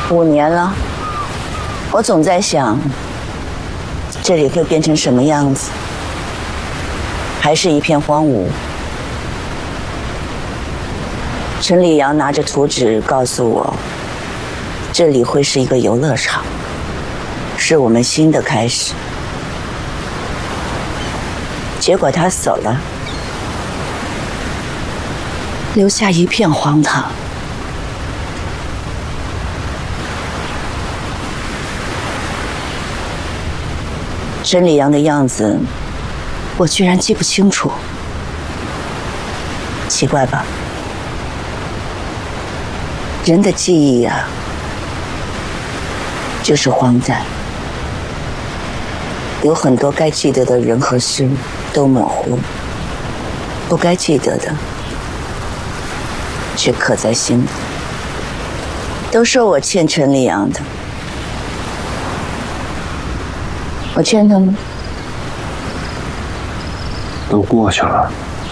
5年了，我总在想，这里会变成什么样子？还是一片荒芜。陈礼阳拿着图纸告诉我，这里会是一个游乐场，是我们新的开始。结果他走了，留下一片荒唐。陈礼阳的样子，我居然记不清楚，奇怪吧？人的记忆啊，就是荒诞，有很多该记得的人和事都模糊，不该记得的却刻在心里。都说我欠陈礼阳的，我欠他吗？ 都过去了，